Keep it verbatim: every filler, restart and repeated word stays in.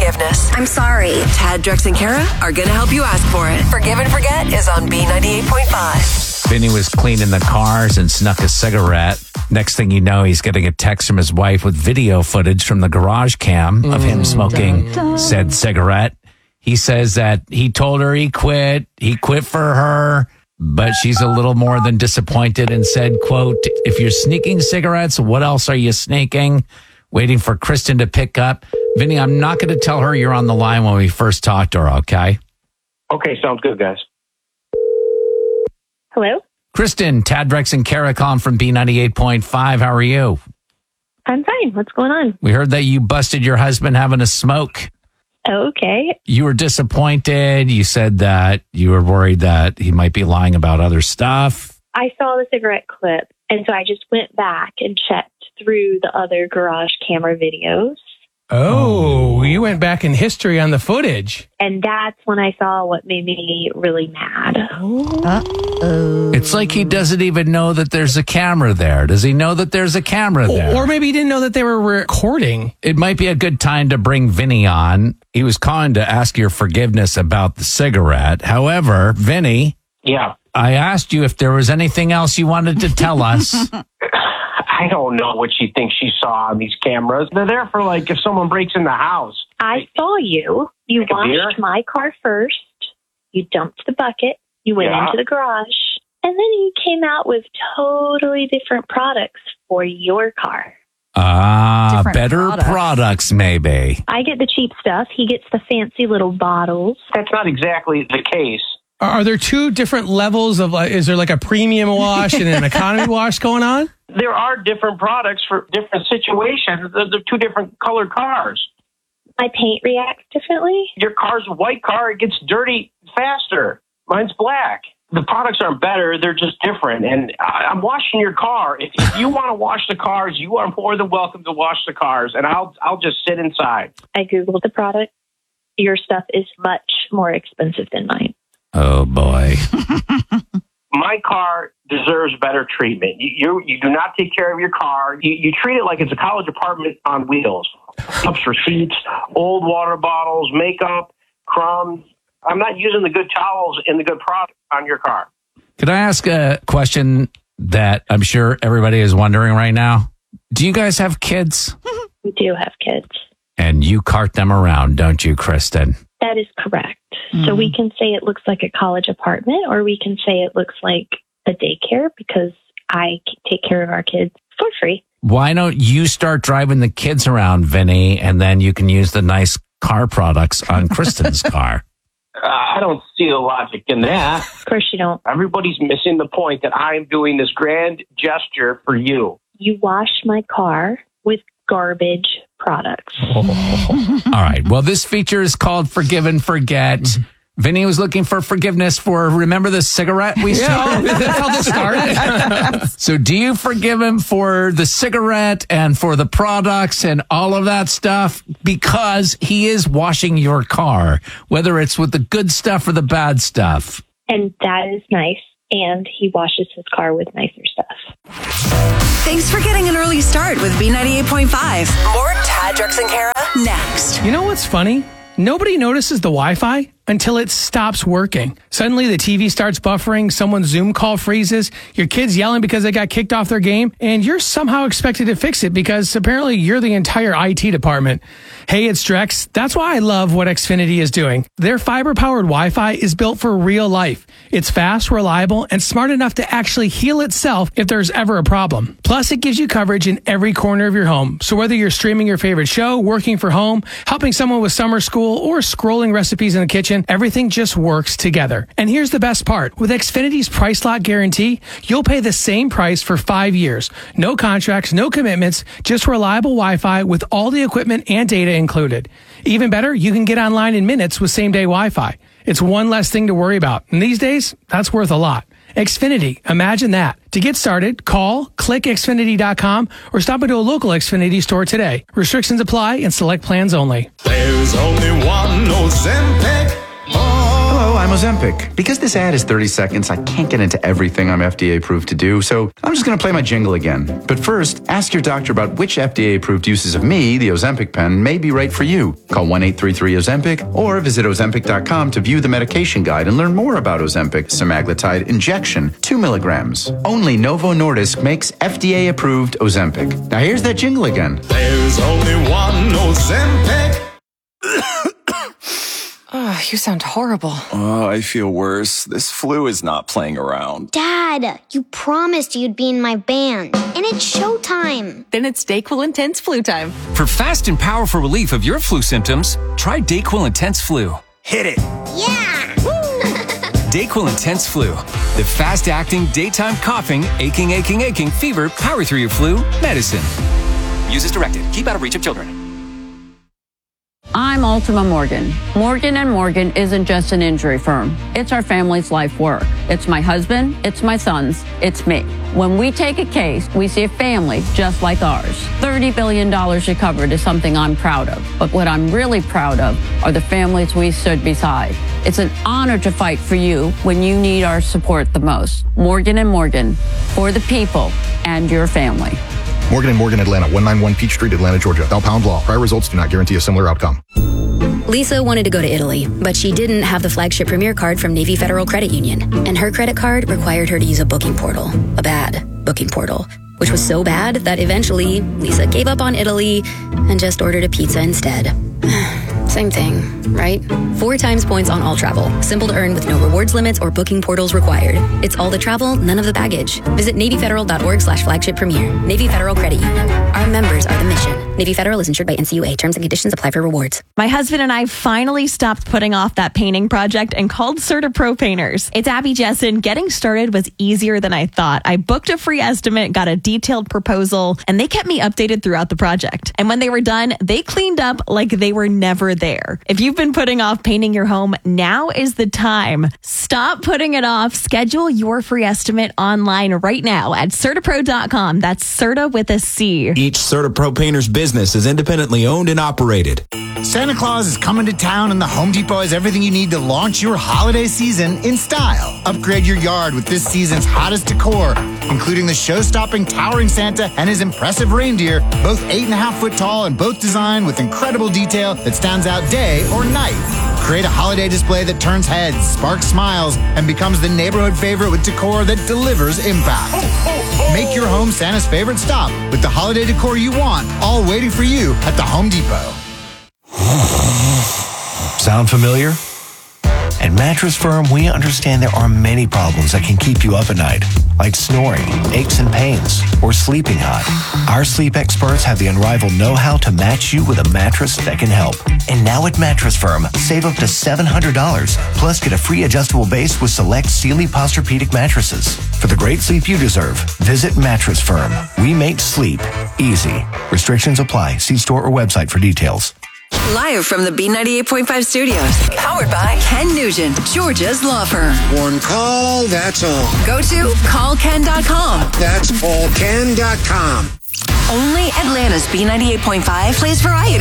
forgiveness. I'm sorry. Tad, Drex, and Kara are going to help you ask for it. Forgive and Forget is on B ninety-eight point five. Vinny was cleaning the cars and snuck a cigarette. Next thing you know, he's getting a text from his wife with video footage from the garage cam of him smoking said cigarette. He says that he told her he quit. He quit for her, but she's a little more than disappointed and said, quote, if you're sneaking cigarettes, what else are you sneaking? Waiting for Kristen to pick up. Vinny, I'm not going to tell her you're on the line when we first talked to her, okay? Okay, sounds good, guys. Hello? Kristen, Tad, Drex, and Kara calling from B ninety-eight point five. How are you? I'm fine. What's going on? We heard that you busted your husband having a smoke. Okay. You were disappointed. You said that you were worried that he might be lying about other stuff. I saw the cigarette clip, and so I just went back and checked through the other garage camera videos. Oh, you went back in history on the footage. And that's when I saw what made me really mad. Uh-oh. It's like he doesn't even know that there's a camera there. Does he know that there's a camera there? Or maybe he didn't know that they were recording. It might be a good time to bring Vinny on. He was calling to ask your forgiveness about the cigarette. However, Vinny, Yeah. I asked you if there was anything else you wanted to tell us. I don't know what she thinks she saw on these cameras. They're there for, like, if someone breaks in the house. I saw you. You Like a deer? washed my car first. You dumped the bucket. You went Yeah. into the garage. And then you came out with totally different products for your car. Ah, Different better products. products, maybe. I get the cheap stuff. He gets the fancy little bottles. That's not exactly the case. Are there two different levels of, like, is there like a premium wash and an economy wash going on? There are different products for different situations. They're, they're two different colored cars. My paint reacts differently. Your car's a white car. It gets dirty faster. Mine's black. The products aren't better. They're just different. And I, I'm washing your car. If, if you want to wash the cars, you are more than welcome to wash the cars. And I'll I'll just sit inside. I Googled the product. Your stuff is much more expensive than mine. Oh, boy. My car deserves better treatment. You, you you do not take care of your car. You, you treat it like it's a college apartment on wheels. Cups for seats, old water bottles, makeup, crumbs. I'm not using the good towels and the good product on your car. Could I ask a question that I'm sure everybody is wondering right now? Do you guys have kids? We do have kids. And you cart them around, don't you, Kristen? That is correct. So we can say it looks like a college apartment, or we can say it looks like a daycare because I c- take care of our kids for free. Why don't you start driving the kids around, Vinny, and then you can use the nice car products on Kristen's car? Uh, I don't see the logic in that. Of course you don't. Everybody's missing the point that I am doing this grand gesture for you. You wash my car with garbage products. All right. Well, this feature is called Forgive and Forget. Vinny was looking for forgiveness for, remember the cigarette we Yeah, started? that's how this started. So do you forgive him for the cigarette and for the products and all of that stuff? Because he is washing your car, whether it's with the good stuff or the bad stuff. And that is nice. And he washes his car with nicer stuff. Thanks for getting an early start with B ninety-eight point five. More Tad, Drex, and Kara next. You know what's funny? Nobody notices the Wi-Fi until it stops working. Suddenly the T V starts buffering, someone's Zoom call freezes, your kid's yelling because they got kicked off their game, and you're somehow expected to fix it because apparently you're the entire I T department. Hey, it's Drex. That's why I love what Xfinity is doing. Their fiber-powered Wi-Fi is built for real life. It's fast, reliable, and smart enough to actually heal itself if there's ever a problem. Plus, it gives you coverage in every corner of your home. So whether you're streaming your favorite show, working from home, helping someone with summer school, or scrolling recipes in the kitchen, everything just works together. And here's the best part. With Xfinity's price lock guarantee, you'll pay the same price for five years. No contracts, no commitments, just reliable Wi-Fi with all the equipment and data included. Even better, you can get online in minutes with same-day Wi-Fi. It's one less thing to worry about. And these days, that's worth a lot. Xfinity, imagine that. To get started, call, click Xfinity dot com, or stop into a local Xfinity store today. Restrictions apply and select plans only. There's only one Ozempic. Oh, Hello, I'm I'm Ozempic. Because this ad is thirty seconds, I can't get into everything I'm F D A approved to do, so I'm just going to play my jingle again. But first, ask your doctor about which F D A approved uses of me, the Ozempic pen, may be right for you. Call one eight three three Ozempic or visit Ozempic dot com to view the medication guide and learn more about Ozempic semaglutide injection, two milligrams. Only Novo Nordisk makes F D A approved Ozempic. Now here's that jingle again. There's only one Ozempic. Oh, you sound horrible. Oh, I feel worse. This flu is not playing around. Dad, you promised you'd be in my band, and it's showtime. Then it's DayQuil Intense Flu time. For fast and powerful relief of your flu symptoms, try DayQuil Intense Flu. Hit it. Yeah! DayQuil Intense Flu. The fast-acting, daytime coughing, aching, aching, aching, fever, power through your flu medicine. Use as directed. Keep out of reach of children. I'm Ultima Morgan. Morgan and Morgan isn't just an injury firm. It's our family's life work. It's my husband, it's my sons, it's me. When we take a case, we see a family just like ours. thirty billion dollars recovered is something I'm proud of. But what I'm really proud of are the families we stood beside. It's an honor to fight for you when you need our support the most. Morgan and Morgan, for the people and your family. Morgan and Morgan, Atlanta, one ninety-one Peach Street, Atlanta, Georgia. Bell Pound Law. Prior results do not guarantee a similar outcome. Lisa wanted to go to Italy, but she didn't have the flagship Premier card from Navy Federal Credit Union. And her credit card required her to use a booking portal. A bad booking portal. Which was so bad that eventually Lisa gave up on Italy and just ordered a pizza instead. Same thing, right? Four times points on all travel. Simple to earn with no rewards limits or booking portals required. It's all the travel, none of the baggage. Visit NavyFederal.org slash flagship premier. Navy Federal Credit Union. Our members are the mission. Navy Federal is insured by N C U A. Terms and conditions apply for rewards. My husband and I finally stopped putting off that painting project and called CertaPro Painters. It's Abby Jessen. Getting started was easier than I thought. I booked a free estimate, got a detailed proposal, and they kept me updated throughout the project. And when they were done, they cleaned up like they were never there. If you've been putting off painting your home, now is the time. Stop putting it off. Schedule your free estimate online right now at CertaPro dot com. That's Certa with a C. Each CertaPro Painters business is independently owned and operated. Santa Claus is coming to town, and the Home Depot has everything you need to launch your holiday season in style. Upgrade your yard with this season's hottest decor, including the show-stopping towering Santa and his impressive reindeer, both eight and a half foot tall and both designed with incredible detail that stands out day or night. Create a holiday display that turns heads, sparks smiles, and becomes the neighborhood favorite with decor that delivers impact. Make your home Santa's favorite stop with the holiday decor you want, all waiting for you at the Home Depot. Sound familiar? At Mattress Firm, we understand there are many problems that can keep you up at night, like snoring, aches and pains, or sleeping hot. Our sleep experts have the unrivaled know-how to match you with a mattress that can help. And now at Mattress Firm, save up to seven hundred dollars, plus get a free adjustable base with select Sealy Posturepedic mattresses. For the great sleep you deserve, visit Mattress Firm. We make sleep easy. Restrictions apply. See store or website for details. Live from the B ninety-eight point five studios. Powered by Ken Nugent, Georgia's law firm. One call, that's all. Go to call ken dot com. That's all ken dot com. Only Atlanta's B ninety-eight point five plays variety.